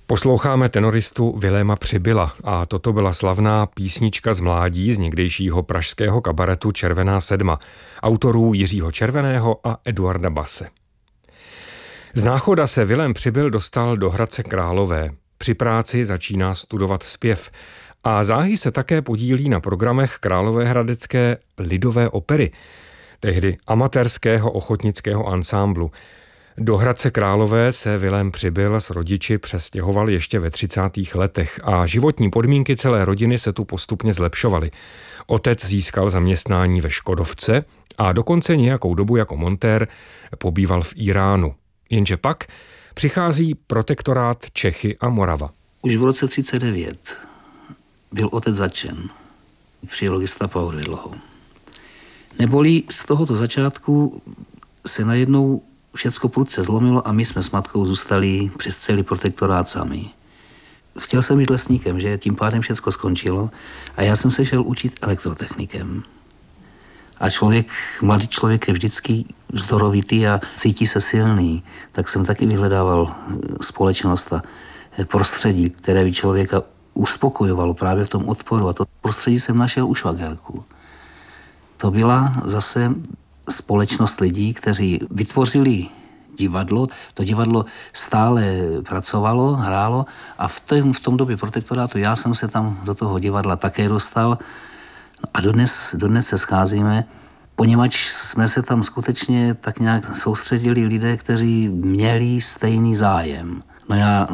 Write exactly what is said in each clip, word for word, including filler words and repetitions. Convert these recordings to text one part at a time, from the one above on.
Posloucháme tenoristu Viléma Přibyla a toto byla slavná písnička z mládí z někdejšího pražského kabaretu Červená sedma, autorů Jiřího Červeného a Eduarda Base. Z Náchoda se Vilém Přibyl dostal do Hradce Králové. Při práci začíná studovat zpěv a záhy se také podílí na programech královéhradecké lidové opery, tehdy amatérského ochotnického ansámblu. Do Hradce Králové se Vilém Přibyl s rodiči přestěhoval ještě ve třicátých letech a životní podmínky celé rodiny se tu postupně zlepšovaly. Otec získal zaměstnání ve Škodovce a dokonce nějakou dobu jako montér pobýval v Íránu. Jenže pak přichází protektorát Čechy a Morava. Už v roce třicet devět byl otec zatčen. Přijelo gestapo a odvedlo ho. Neboli z tohoto začátku se najednou všecko prudce zlomilo a my jsme s matkou zůstali přes celý protektorát sami. Chtěl jsem být lesníkem, že tím pádem všecko skončilo a já jsem se šel učit elektrotechnikem. A člověk, mladý člověk je vždycky vzdorovitý a cítí se silný, tak jsem taky vyhledával společnost a prostředí, které by člověka uspokojovalo právě v tom odporu. A to prostředí jsem našel u švagérků. To byla zase společnost lidí, kteří vytvořili divadlo. To divadlo stále pracovalo, hrálo a v tom, v tom době protektorátu já jsem se tam do toho divadla také dostal a dodnes, dodnes se scházíme, poněvadž jsme se tam skutečně tak nějak soustředili lidé, kteří měli stejný zájem. No já,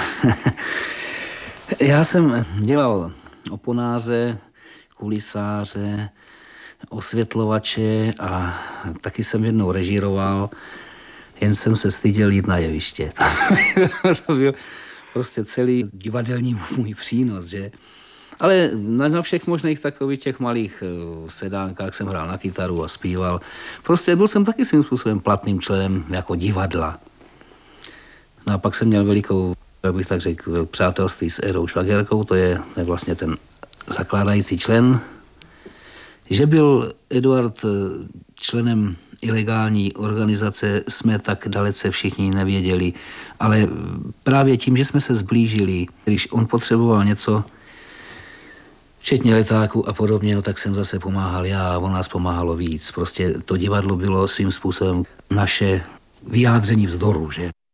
já jsem dělal oponáře, kulisáře, osvětlovače a taky jsem jednou režíroval, jen jsem se styděl jít na jeviště. To byl prostě celý divadelní můj přínos, že? Ale na všech možných takových těch malých sedánkách jsem hrál na kytaru a zpíval. Prostě byl jsem taky svým způsobem platným členem jako divadla. No a pak jsem měl velikou, jak bych tak řekl, přátelství s Erou Švagérkou, to je, to je vlastně ten zakládající člen. Že byl Eduard členem ilegální organizace, jsme tak dalece všichni nevěděli, ale právě tím, že jsme se zblížili, když on potřeboval něco, včetně letáků a podobně, no tak jsem zase pomáhal já a on nás pomáhalo víc. Prostě to divadlo bylo svým způsobem naše vyjádření vzdoru, že?